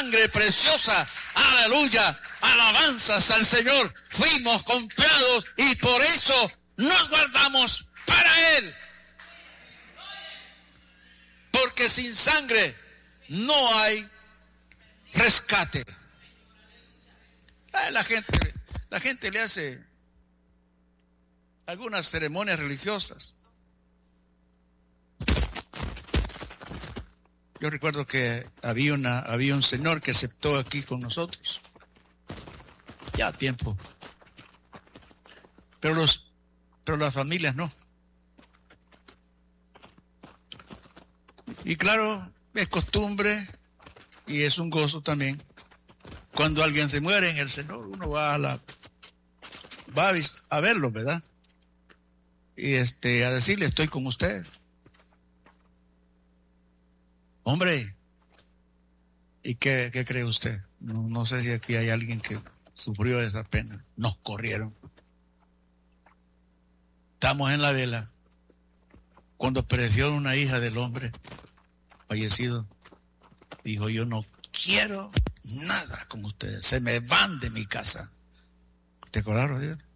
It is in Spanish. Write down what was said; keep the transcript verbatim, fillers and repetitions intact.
sangre preciosa, aleluya, alabanzas al Señor, fuimos comprados y por eso nos guardamos para Él. Porque sin sangre no hay rescate. La gente, la gente le hace algunas ceremonias religiosas. Yo recuerdo que había una, había un señor que aceptó aquí con nosotros, ya a tiempo, pero los, pero las familias no. Y claro, es costumbre y es un gozo también. Cuando alguien se muere en el Señor, uno va a la, va a, a verlo, ¿verdad? Y este, a decirle, estoy con usted. Hombre, ¿y qué, qué cree usted? No, no sé si aquí hay alguien que sufrió esa pena. Nos corrieron. Estamos en la vela. Cuando pereció una hija del hombre fallecido, dijo, yo no quiero nada con ustedes. Se me van de mi casa. ¿Te acordaron, Dios?